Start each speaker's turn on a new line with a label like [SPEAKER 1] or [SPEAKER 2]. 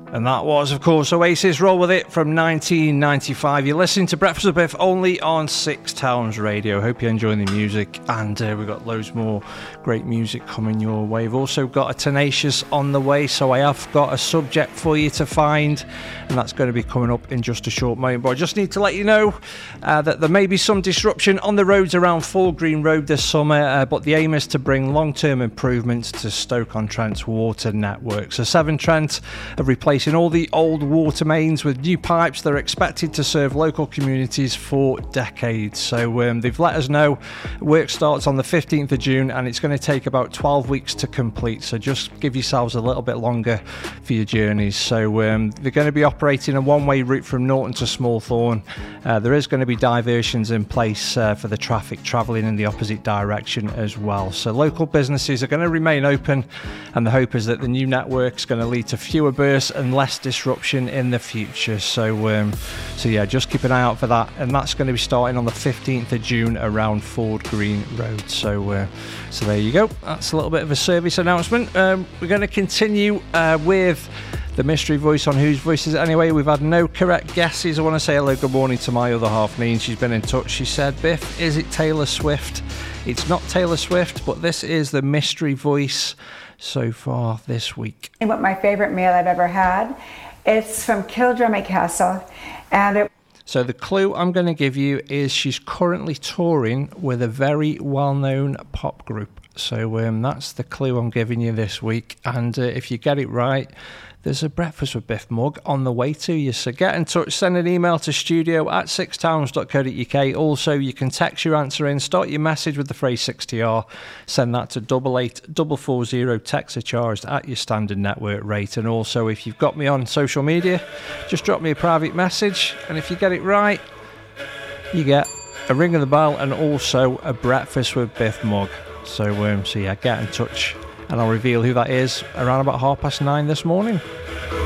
[SPEAKER 1] And that was, of course, Oasis, Roll With It from 1995. You're listening to Breakfast with Biff only on Six Towns Radio. Hope you're enjoying the music, and we've got loads more great music coming your way. We've also got a Tenacious on the way, so I have got a subject for you to find, and that's going to be coming up in just a short moment. But I just need to let you know that there may be some disruption on the roads around Ford Green Road this summer, but the aim is to bring long-term improvements to Stoke-on-Trent's water network. So Severn Trent have replacing all the old water mains with new pipes that are expected to serve local communities for decades. So they've let us know work starts on the 15th of June and it's going to take about 12 weeks to complete. So just give yourselves a little bit longer for your journeys. So they're going to be operating a one-way route from Norton to Smallthorne. There is going to be diversions in place for the traffic travelling in the opposite direction as well. So local businesses are going to remain open, and the hope is that the new network is going to lead to fewer bursts and less disruption in the future. So yeah, just keep an eye out for that, and that's going to be starting on the 15th of June around Ford Green Road. So there you go. That's a little bit of a service announcement. We're going to continue with the mystery voice on Whose Voice Is It Anyway. We've had no correct guesses. I want to say hello, good morning to my other half, Neen. She's been in touch. She said, Biff, is it Taylor Swift? It's not Taylor Swift, but this is the mystery voice so far this week.
[SPEAKER 2] What my favourite meal I've ever had. It's from Kildrummy Castle, and
[SPEAKER 1] so the clue I'm going to give you is she's currently touring with a very well-known pop group. So that's the clue I'm giving you this week. And if you get it right, there's a Breakfast with Biff mug on the way to you. So get in touch, send an email to studio@sixtowns.co.uk. Also, you can text your answer in, start your message with the phrase 60R, send that to 88440, text are charged at your standard network rate. And also, if you've got me on social media, just drop me a private message, and if you get it right, you get a ring of the bell and also a Breakfast with Biff mug. So yeah, get in touch, and I'll reveal who that is around about 9:30 this morning.